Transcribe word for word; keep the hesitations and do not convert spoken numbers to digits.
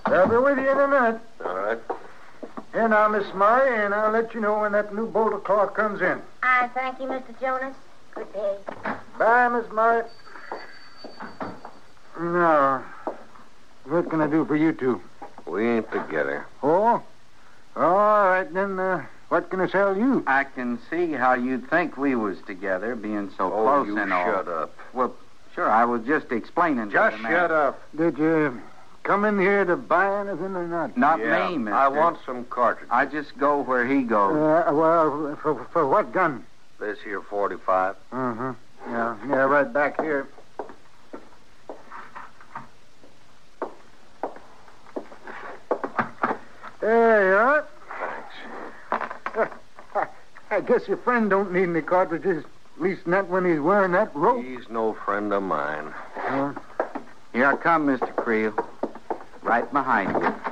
I'll be with you in a minute. All right. Here now, Miss Murray, and I'll let you know when that new bolt of cloth comes in. I thank you, Mister Jonas. Good day. Bye, Miss Murray. Now, what can I do for you two? We ain't together. Oh? All right, then, uh, what can I sell you? I can see how you'd think we was together, being so Oh, close you and all. shut up. Well, sure, I was just explaining. to Just the man. shut up. Did you come in here to buy anything or not? Not Yeah, me, mister. I want some cartridges. I just go where he goes. Uh, well, for, for what gun? This here forty-five. Uh-huh. Yeah, yeah, right back here. There you are. Thanks. Uh, I guess your friend don't need any cartridges. At least not when he's wearing that rope. He's no friend of mine. Uh, Here I come, Mister Creel. Right behind you.